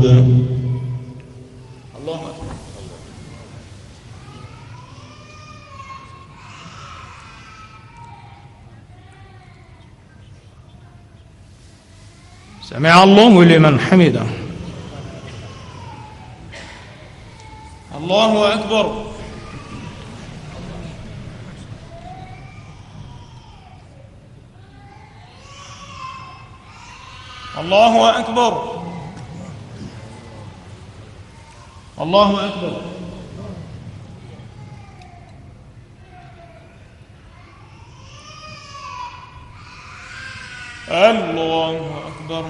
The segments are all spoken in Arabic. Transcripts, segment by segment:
الصواب. اللهم سمع الله لمن حمده. الله أكبر. الله أكبر. الله أكبر. الله أكبر.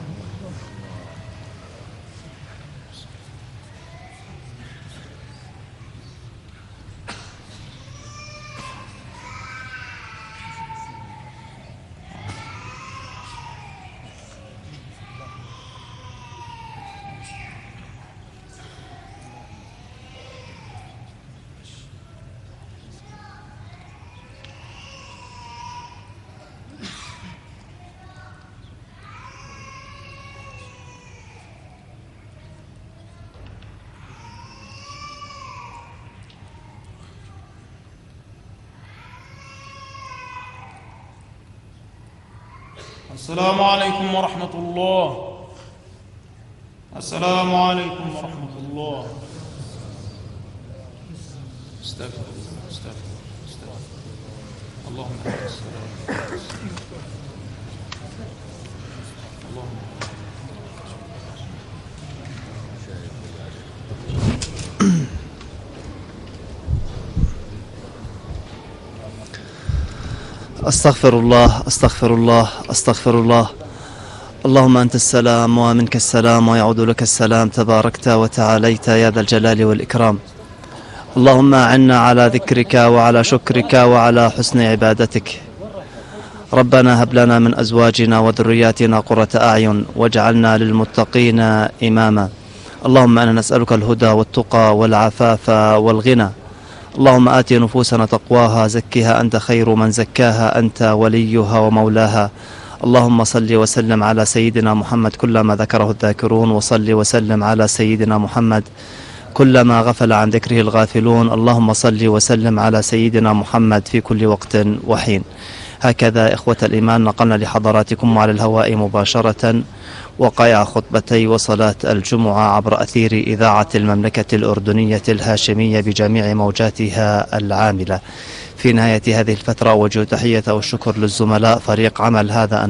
السلام عليكم ورحمة الله. السلام عليكم ورحمة الله. استغفر الله. استغفر الله. اللهم أستغفر الله أستغفر الله أستغفر الله. اللهم أنت السلام ومنك السلام ويعود لك السلام، تباركت وتعاليت يا ذا الجلال والإكرام. اللهم أعنا على ذكرك وعلى شكرك وعلى حسن عبادتك. ربنا هب لنا من أزواجنا وذرياتنا قرة أعين واجعلنا للمتقين إماما. اللهم أنا نسألك الهدى والتقى والعفاف والغنى. اللهم آت نفوسنا تقواها، زكها أنت خير من زكاها، أنت وليها ومولاها. اللهم صل وسلم على سيدنا محمد كلما ذكره الذاكرون، وصل وسلم على سيدنا محمد كلما غفل عن ذكره الغافلون. اللهم صل وسلم على سيدنا محمد في كل وقت وحين. هكذا إخوة الإيمان نقلنا لحضراتكم على الهواء مباشرة وقائع خطبتي وصلاة الجمعة عبر أثير إذاعة المملكة الأردنية الهاشمية بجميع موجاتها العاملة. في نهاية هذه الفترة أوجه تحية والشكر للزملاء فريق عمل هذا